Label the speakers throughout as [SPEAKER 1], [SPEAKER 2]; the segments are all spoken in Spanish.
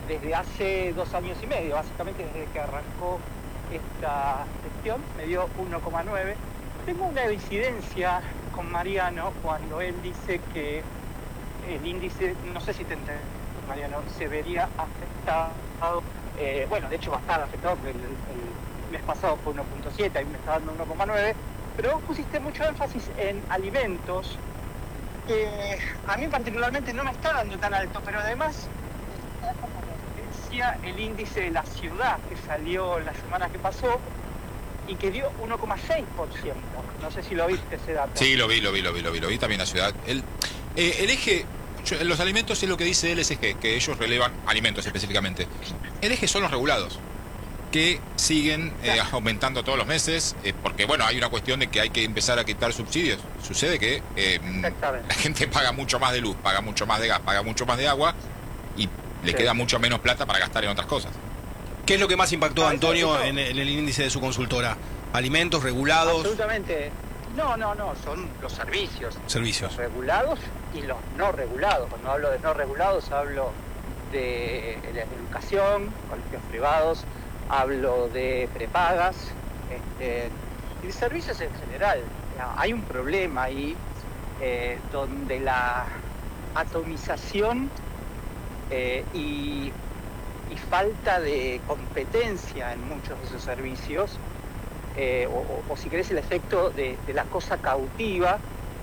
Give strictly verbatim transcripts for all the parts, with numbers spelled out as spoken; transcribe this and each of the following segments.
[SPEAKER 1] desde hace dos años y medio, básicamente desde que arrancó esta gestión, me dio uno coma nueve. Tengo una coincidencia con Mariano cuando él dice que el índice, no sé si te entendés, Mariano, se vería afectado, eh, bueno, de hecho va a estar afectado porque el, el mes pasado fue uno punto siete, ahí me está dando uno coma nueve, pero vos pusiste mucho énfasis en alimentos, que a mí particularmente no me está dando tan alto, pero además está como referencia el índice de la ciudad que salió la semana que pasó y que dio uno coma seis por ciento. No sé si lo viste ese dato.
[SPEAKER 2] Sí, lo vi, lo vi, lo vi, lo vi, lo vi también en la ciudad. El, eh, el eje, yo, los alimentos es lo que dice el S G, que ellos relevan alimentos específicamente. El eje son los regulados, que siguen eh, aumentando todos los meses, eh, porque bueno, hay una cuestión de que hay que empezar a quitar subsidios. Sucede que eh, la gente paga mucho más de luz, paga mucho más de gas, paga mucho más de agua y le
[SPEAKER 1] Sí.
[SPEAKER 2] queda mucho menos plata para gastar en otras cosas.
[SPEAKER 3] ¿Qué es lo que más impactó,
[SPEAKER 1] No,
[SPEAKER 3] Antonio,
[SPEAKER 1] eso- eso-
[SPEAKER 3] en, en el índice de su consultora? ¿Alimentos regulados?
[SPEAKER 1] Absolutamente. No, no, no, son los servicios.
[SPEAKER 3] Servicios.
[SPEAKER 1] Los regulados y los no regulados. Cuando hablo de no regulados hablo de la educación, colegios privados, hablo de prepagas, este, y de servicios en general. Hay un problema ahí eh, donde la atomización eh, y, y falta de competencia en muchos de esos servicios, eh, o, o, o si querés el efecto de, de la cosa cautiva,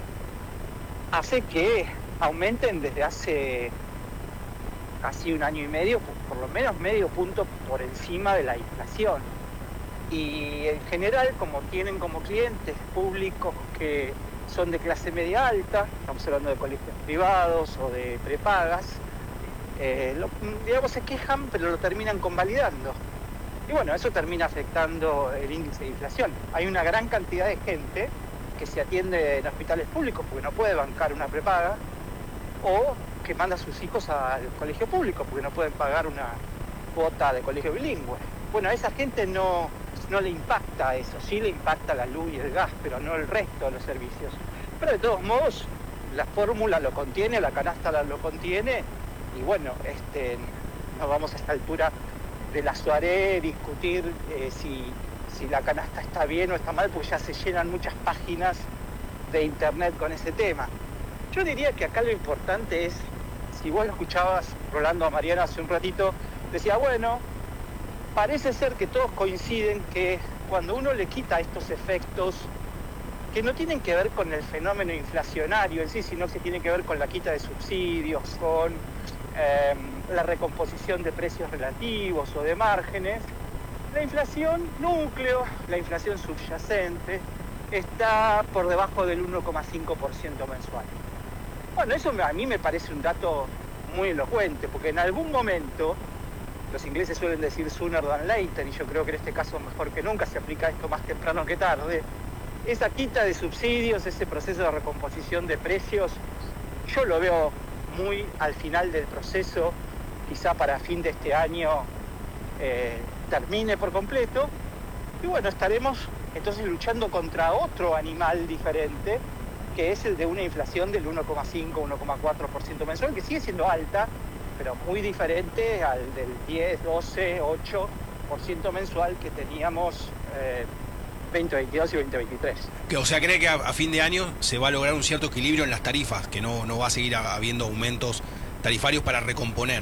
[SPEAKER 1] hace que aumenten desde hace casi un año y medio, por lo menos medio punto por encima de la inflación. Y en general, como tienen como clientes públicos que son de clase media alta, estamos hablando de colegios privados o de prepagas, eh, lo, digamos se quejan pero lo terminan convalidando. Y bueno, eso termina afectando el índice de inflación. Hay una gran cantidad de gente que se atiende en hospitales públicos porque no puede bancar una prepaga, o que manda a sus hijos al colegio público porque no pueden pagar una cuota de colegio bilingüe. Bueno, a esa gente no, no le impacta eso, sí le impacta la luz y el gas, pero no el resto de los servicios. Pero de todos modos, la fórmula lo contiene, la canasta lo contiene, y bueno, este, no vamos a esta altura de la soirée discutir eh, si, si la canasta está bien o está mal, porque ya se llenan muchas páginas de internet con ese tema. Yo diría que acá lo importante es, si vos lo escuchabas, Rolando, a Mariana hace un ratito, decía, bueno, parece ser que todos coinciden que cuando uno le quita estos efectos, que no tienen que ver con el fenómeno inflacionario en sí, sino que tiene que ver con la quita de subsidios, con eh, la recomposición de precios relativos o de márgenes, la inflación núcleo, la inflación subyacente, está por debajo del uno coma cinco por ciento mensual. Bueno, eso a mí me parece un dato muy elocuente, porque en algún momento, los ingleses suelen decir sooner than later, y yo creo que en este caso mejor que nunca, se aplica esto más temprano que tarde, esa quita de subsidios, ese proceso de recomposición de precios, yo lo veo muy al final del proceso, quizá para fin de este año eh, termine por completo, y bueno, estaremos entonces luchando contra otro animal diferente, que es el de una inflación del uno coma cinco, uno coma cuatro por ciento mensual, que sigue siendo alta, pero muy diferente al del diez, doce, ocho por ciento mensual que teníamos eh, veinte veintidós y veinte veintitrés.
[SPEAKER 3] Que, o sea, cree que a, a fin de año se va a lograr un cierto equilibrio en las tarifas, que no, no va a seguir a- habiendo aumentos tarifarios para recomponer.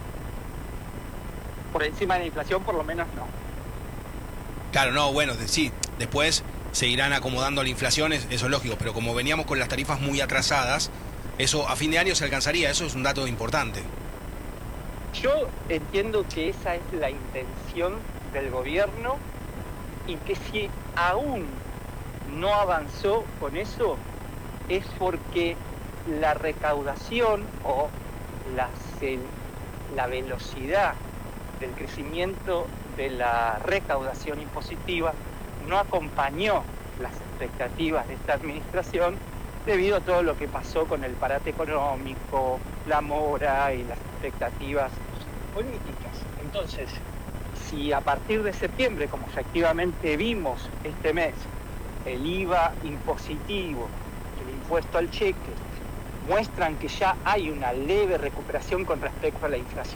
[SPEAKER 1] Por encima de la inflación, por lo menos no.
[SPEAKER 3] Claro, no, bueno, de- sí, después se irán acomodando a la inflación, es- eso es lógico, pero como veníamos con las tarifas muy atrasadas, eso a fin de año se alcanzaría, eso es un dato importante.
[SPEAKER 1] Yo entiendo que esa es la intención del gobierno y que si aún no avanzó con eso es porque la recaudación o la, la velocidad del crecimiento de la recaudación impositiva no acompañó las expectativas de esta administración debido a todo lo que pasó con el parate económico, la mora y las expectativas políticas. Entonces, si a partir de septiembre, como efectivamente vimos este mes, el I V A impositivo, el impuesto al cheque, muestran que ya hay una leve recuperación con respecto a la inflación